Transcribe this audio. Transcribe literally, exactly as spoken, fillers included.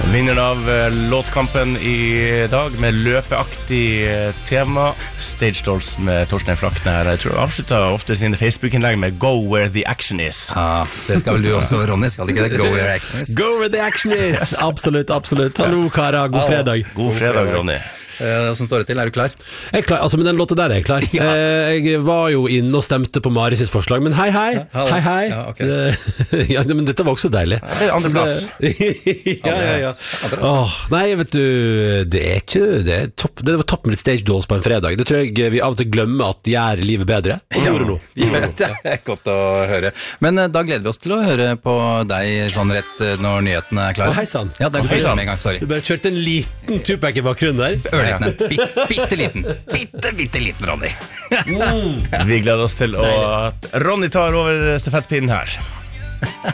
Vinneren av låtkampen i dag med løpeaktig tema, Stage Dolls med Torstein Flakner. Jeg tror han avsluttet ofte sine Facebook-innlegg med Go where the action is. Ja, det skal vel du også, Ronny, skal det ikke det? Go where the action is. Go where the action is. Absolutt, absolutt. Hallo, Kara, god fredag. God fredag, Ronny. Hvordan står det til? Er du klar? Jeg er klar, altså med den låta der er jeg klar. Ja. Jeg var jo inne og stemte på Mari sitt forslag, men hei hei, ja, hei hei. Ja, okay. Ja, men dette var også deilig. Ja, det er andre plass. Ja, ja, ja. Åh, nei, vet du, det er ikke, det er topp, det var topp med litt Stage Dolls på en fredag. Det tror jeg vi av og til glemmer at gjør livet bedre. Ja, ja, det er godt å høre. Men da gleder vi oss til å høre på deg sånn rett når nyhetene er klare. Å, hei sann. Ja, det er hei sann med en gang, sorry. Du bare kjørte en liten Tupac i bakgrunnen der. Ørliten, bitte, bitte liten, bitte, bitte liten, Ronny. mm. Vi gleder oss til å, at Ronny tar over stafettpinnen her.